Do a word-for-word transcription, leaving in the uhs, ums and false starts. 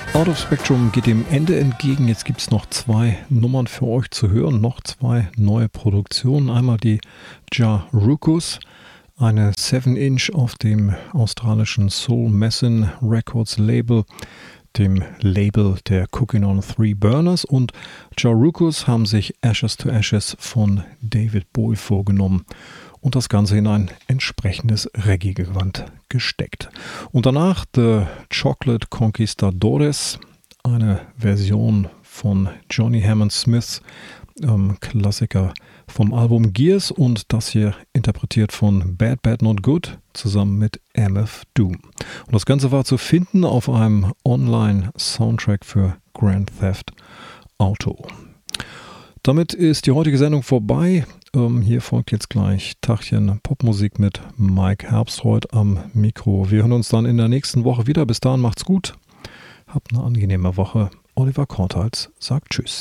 Out of Spectrum geht dem Ende entgegen. Jetzt gibt es noch zwei Nummern für euch zu hören, noch zwei neue Produktionen. Einmal die Ja Rukus, eine seven inch auf dem australischen Soul Messin Records Label, dem Label der Cooking on Three Burners. Und Ja Rukus haben sich Ashes to Ashes von David Bowie vorgenommen und das Ganze in ein entsprechendes Reggae-Gewand gesteckt. Und danach The Chocolate Conquistadores, eine Version von Johnny Hammond Smiths ähm, Klassiker vom Album Gears, und das hier interpretiert von Bad Bad Not Good zusammen mit M F Doom. Und das Ganze war zu finden auf einem Online-Soundtrack für Grand Theft Auto. Damit ist die heutige Sendung vorbei. Ähm, hier folgt jetzt gleich Tachchen Popmusik mit Mike Herbstreuth am Mikro. Wir hören uns dann in der nächsten Woche wieder. Bis dahin macht's gut. Habt eine angenehme Woche. Oliver Kortals sagt Tschüss.